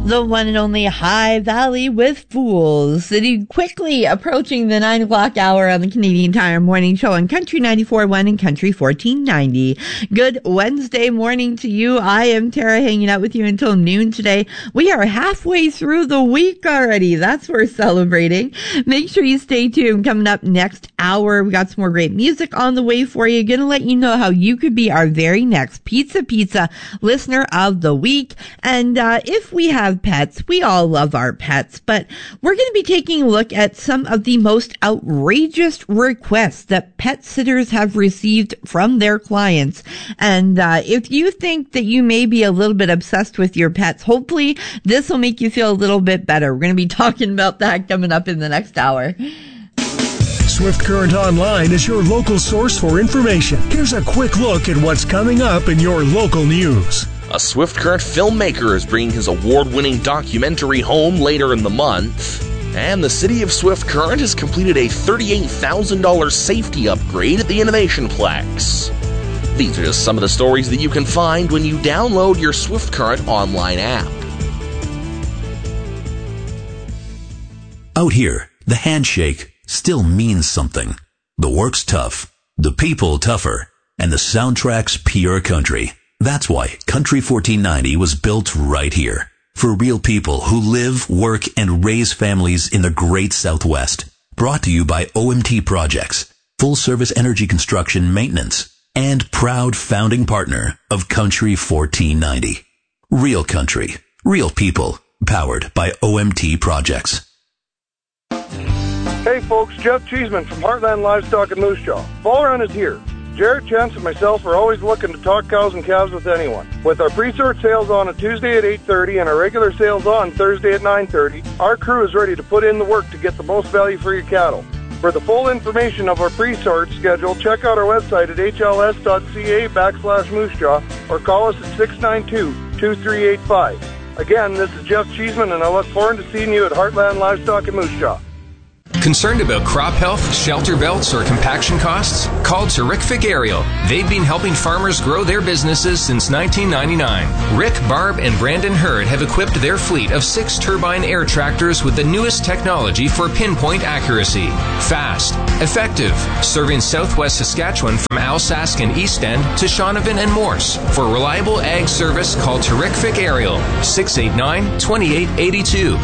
The one and only High Valley with Fools. City quickly approaching the 9 o'clock hour on the Canadian Tire Morning Show on Country 94.1 and Country 1490. Good Wednesday morning to you. I am Tara, hanging out with you until noon today. We are halfway through the week already. That's worth celebrating. Make sure you stay tuned. Coming up next hour, we got some more great music on the way for you. Gonna let you know how you could be our very next Pizza listener of the week. And if we have pets, we all love our pets, but we're going to be taking a look at some of the most outrageous requests that pet sitters have received from their clients. And if you think that you may be a little bit obsessed with your pets, hopefully this will make you feel a little bit better. We're going to be talking about that coming up in the next hour. Swift Current Online is your local source for information. Here's a quick look at what's coming up in your local news. A Swift Current filmmaker is bringing his award-winning documentary home later in the month. And the city of Swift Current has completed a $38,000 safety upgrade at the Innovationplex. These are just some of the stories that you can find when you download your Swift Current online app. Out here, the handshake still means something. The work's tough, the people tougher, and the soundtrack's pure country. That's why Country 1490 was built right here. For real people who live, work, and raise families in the great Southwest. Brought to you by OMT Projects, full service energy construction maintenance, and proud founding partner of Country 1490. Real country, real people, powered by OMT Projects. Hey folks, Jeff Cheeseman from Heartland Livestock in Moose Jaw. Fall Run is here. Jared, Chance, and myself are always looking to talk cows and calves with anyone. With our pre-sort sales on a Tuesday at 8:30 and our regular sales on Thursday at 9:30, our crew is ready to put in the work to get the most value for your cattle. For the full information of our pre-sort schedule, check out our website at hls.ca/Moose Jaw or call us at 692-2385. Again, this is Jeff Cheeseman, and I look forward to seeing you at Heartland Livestock in Moose Jaw. Concerned about crop health, shelter belts, or compaction costs? Call Terrific Aerial. They've been helping farmers grow their businesses since 1999. Rick, Barb, and Brandon Hurd have equipped their fleet of 6 turbine air tractors with the newest technology for pinpoint accuracy. Fast, effective, serving southwest Saskatchewan from Alsace and East End to Shaunavon and Morse. For reliable ag service, call Terrific Aerial. 689-2882.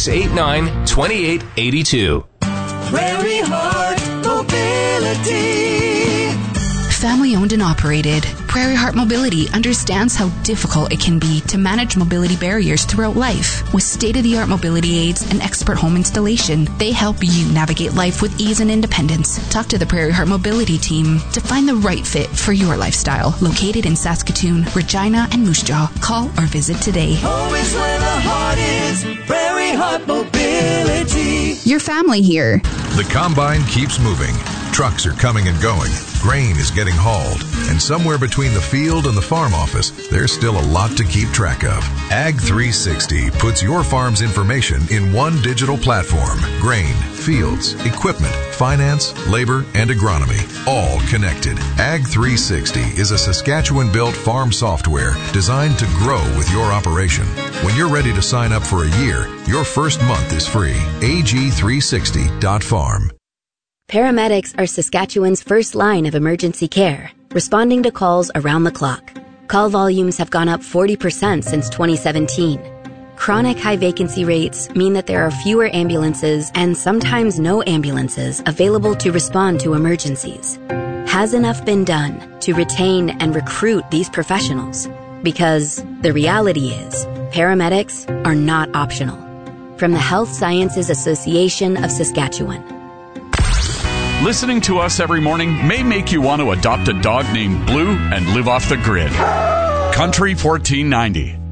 689-2882. Prairie Heart Mobility. Family owned and operated, Prairie Heart Mobility understands how difficult it can be to manage mobility barriers throughout life. With state-of-the-art mobility aids and expert home installation, they help you navigate life with ease and independence. Talk to the Prairie Heart Mobility team to find the right fit for your lifestyle. Located in Saskatoon, Regina, and Moose Jaw. Call or visit today. Always where the heart is, Prairie Heart Mobility. Your family here. The combine keeps moving. Trucks are coming and going. Grain is getting hauled. And somewhere between the field and the farm office, there's still a lot to keep track of. Ag 360 puts your farm's information in one digital platform. Grain, fields, equipment, finance, labor, and agronomy, all connected. Ag 360 is a Saskatchewan-built farm software designed to grow with your operation. When you're ready to sign up for a year, your first month is free. ag360.farm. Paramedics are Saskatchewan's first line of emergency care, responding to calls around the clock. Call volumes have gone up 40% since 2017. Chronic high vacancy rates mean that there are fewer ambulances and sometimes no ambulances available to respond to emergencies. Has enough been done to retain and recruit these professionals? Because the reality is, paramedics are not optional. From the Health Sciences Association of Saskatchewan. Listening to us every morning may make you want to adopt a dog named Blue and live off the grid. Country 1490.